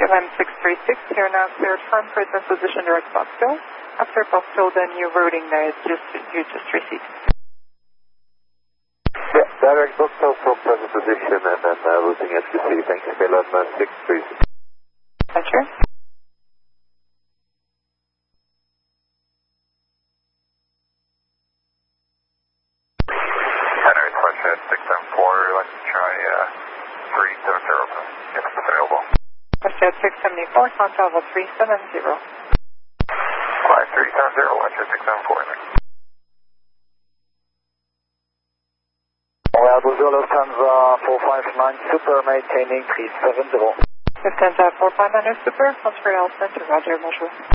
KLM 636, you're now cleared from present position direct Foxtrot. After Foxtrot, the new routing that you just received. Yeah, direct Foxtrot from present position and then routing SQC. Thank you, KLM 636. Thank you. Henry Question 674, let's try 370 if it's available. Westjet 674, contact level 370. Flight 370, Westjet 674. Bonjour Lufthansa 459 Super, maintaining 370. Lufthansa 459 Super, transfer L center, Roger, bonjour.